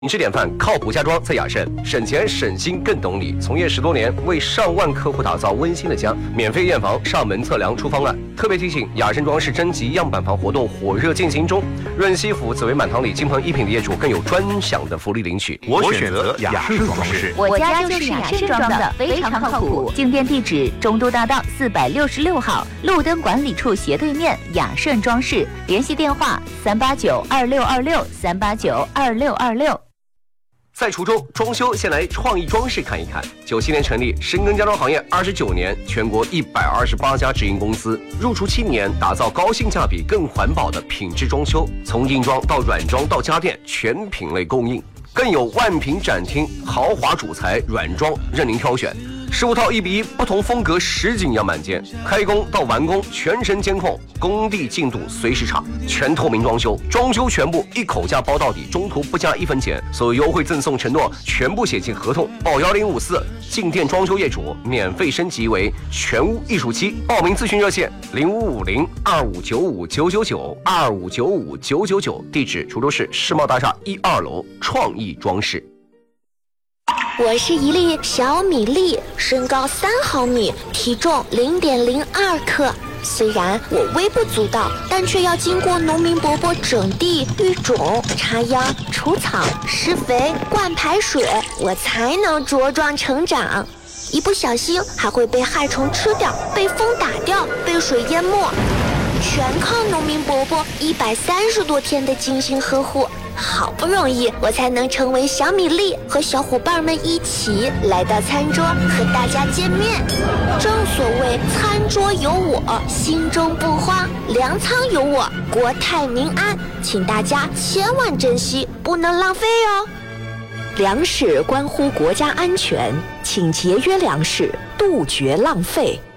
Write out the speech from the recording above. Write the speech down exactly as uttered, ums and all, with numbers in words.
品质典范，靠谱家装在雅盛，省钱省心更懂你。从业十多年，为上万客户打造温馨的家，免费验房、上门测量、出方案。特别提醒：雅盛装饰征集样板房活动火热进行中，润西府、紫薇满堂里金鹏一品的业主更有专享的福利领取。 我选择雅盛装饰， 我家就是雅盛装的，非常靠谱。进店地址：中都大道四百六十六号，路灯管理处斜对面，雅盛装饰。联系电话：三八九二六二六三八九二六二六。 在滁州装修，先来创意装饰看一看。九七年成立，深耕家装行业二十九年，全国一百二十八家直营公司，入驻七年，打造高性价比、更环保的品质装修，从硬装到软装到家电，全品类供应，更有万品展厅，豪华主材软装任您挑选。十五套一比一，不同风格实景样板间，开工到完工全程监控，工地进度随时查，全透明装修，装修全部一口价包到底，中途不加一分钱，所有优惠赠送承诺全部写进合同。报幺零五四，进店装修业主免费升级为全屋艺术漆。报名咨询热线零五五零二五九五九九九二五九五九九九，地址滁州市世贸大厦一二楼创意装饰。 我是一粒小米粒，身高三毫米，体重零点零二克。虽然我微不足道，但却要经过农民伯伯整地、育种、插秧、除草、施肥、灌排水，我才能茁壮成长。一不小心还会被害虫吃掉，被风打掉，被水淹没，全靠农民伯伯一百三十多天的精心呵护。好不容易我才能成为小米粒，和小伙伴们一起来到餐桌和大家见面。正所谓餐桌有我，心中不慌；粮仓有我，国泰民安。请大家千万珍惜，不能浪费哦。 粮食关乎国家安全，请节约粮食，杜绝浪费。